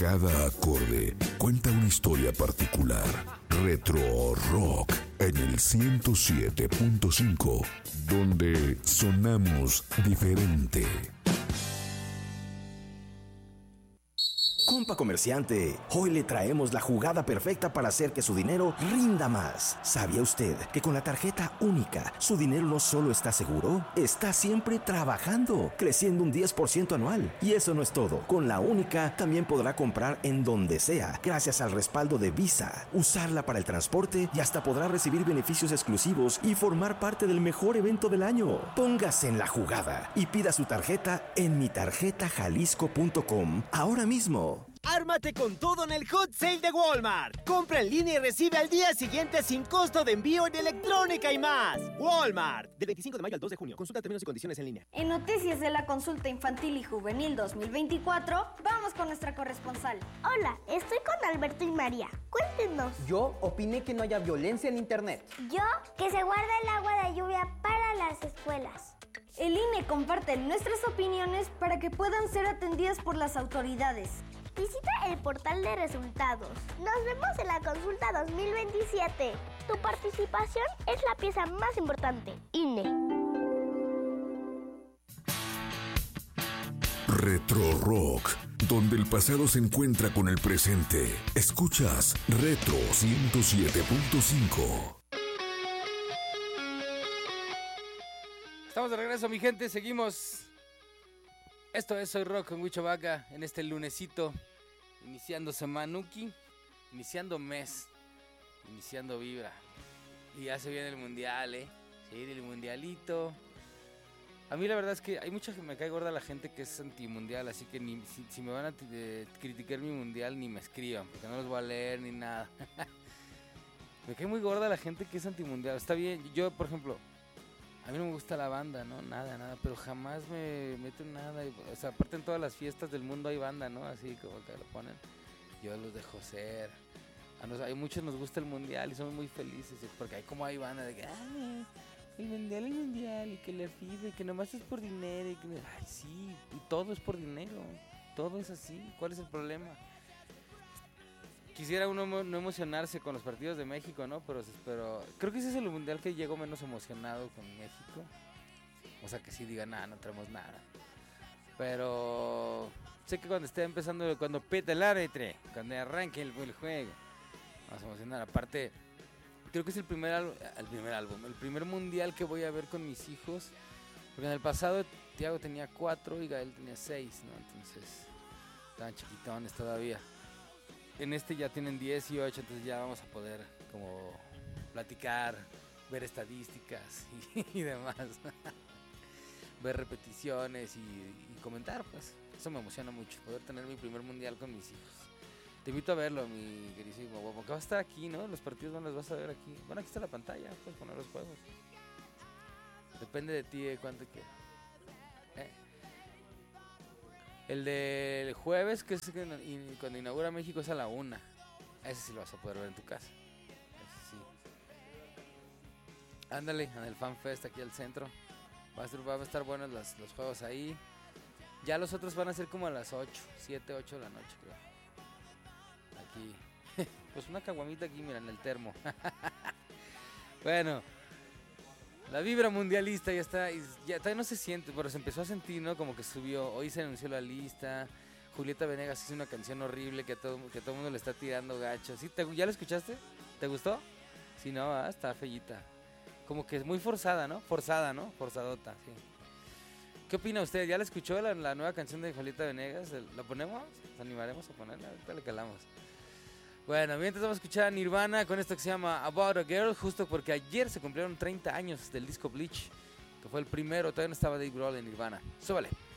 Cada acorde cuenta una historia particular. Retro Rock en el 107.5, donde sonamos diferente. Compa comerciante, hoy le traemos la jugada perfecta para hacer que su dinero rinda más. ¿Sabía usted que con la tarjeta única, su dinero no solo está seguro, está siempre trabajando, creciendo un 10% anual? Y eso no es todo. Con la única también podrá comprar en donde sea, gracias al respaldo de Visa, usarla para el transporte y hasta podrá recibir beneficios exclusivos y formar parte del mejor evento del año. Póngase en la jugada y pida su tarjeta en mitarjetajalisco.com ahora mismo. ¡Ármate con todo en el Hot Sale de Walmart! Compra en línea y recibe al día siguiente sin costo de envío en electrónica y más. Walmart. Del 25 de mayo al 2 de junio. Consulta términos y condiciones en línea. En Noticias de la Consulta Infantil y Juvenil 2024, vamos con nuestra corresponsal. Hola, estoy con Alberto y María. Cuéntenos. Yo opiné que no haya violencia en internet. Yo, que se guarda el agua de lluvia para las escuelas. El INE comparte nuestras opiniones para que puedan ser atendidas por las autoridades. Visita el portal de resultados. Nos vemos en la consulta 2027. Tu participación es la pieza más importante. INE. Retro Rock, donde el pasado se encuentra con el presente. Escuchas Retro 107.5. Estamos de regreso, mi gente, seguimos. Esto es Soy Rock con Huicho Vaca en este lunesito, iniciando semanuki, iniciando mes, iniciando vibra. Y ya se viene el mundial, Sí, el mundialito. A mí la verdad es que hay mucha que me cae gorda la gente que es antimundial, así que si me van a criticar mi mundial ni me escriban, porque no los voy a leer ni nada. Me cae muy gorda la gente que es antimundial. Está bien, yo por ejemplo, a mí no me gusta la banda, ¿no? Nada, pero jamás me meto en nada. O sea, aparte en todas las fiestas del mundo hay banda, ¿no? Así como que lo ponen. Yo los dejo ser. A muchos nos gusta el mundial y somos muy felices, porque hay banda de que, el mundial, y que la FIFA, y que nomás es por dinero, y que, ay, sí, y todo es por dinero. Todo es así. ¿Cuál es el problema? Quisiera uno no emocionarse con los partidos de México, ¿no? Pero creo que ese es el mundial que llego menos emocionado con México. O sea, que sí diga, nada, no traemos nada. Pero sé que cuando esté empezando, cuando pete el árbitro, cuando arranque el juego, vamos a emocionar. Aparte, creo que es el primer mundial que voy a ver con mis hijos. Porque en el pasado Tiago tenía 4 y Gael tenía 6, ¿no? Entonces, estaban chiquitones todavía. En este ya tienen 18, entonces ya vamos a poder como platicar, ver estadísticas y demás. Ver repeticiones y comentar, pues. Eso me emociona mucho, poder tener mi primer mundial con mis hijos. Te invito a verlo, mi queridísimo Bobo, que va a estar aquí, ¿no? Los partidos no los vas a ver aquí. Bueno, aquí está la pantalla, puedes poner los juegos. Depende de ti de cuánto quieras. El del jueves, que es cuando inaugura México, es a la 1. Ese sí lo vas a poder ver en tu casa. Ese sí. Ándale, en el Fan Fest aquí al centro. Va a estar buenos los juegos ahí. Ya los otros van a ser como a las 7, 8 de la noche, creo. Aquí. Pues una caguamita aquí, mira, en el termo. Bueno. La vibra mundialista ya está, ya todavía no se siente, pero se empezó a sentir, ¿no? Como que subió, hoy se anunció la lista, Julieta Venegas hizo una canción horrible que todo el mundo le está tirando gacho. ¿Sí? ¿Ya la escuchaste? ¿Te gustó? Sí, no, está feíta. Como que es muy forzada, ¿no? Forzadota, sí. ¿Qué opina usted? ¿Ya la escuchó la nueva canción de Julieta Venegas? ¿La ponemos? ¿Nos animaremos a ponerla? Ahorita le calamos. Bueno, mientras vamos a escuchar a Nirvana con esto que se llama About a Girl, justo porque ayer se cumplieron 30 años del disco Bleach, que fue el primero, todavía no estaba Dave Grohl en Nirvana. Súbale.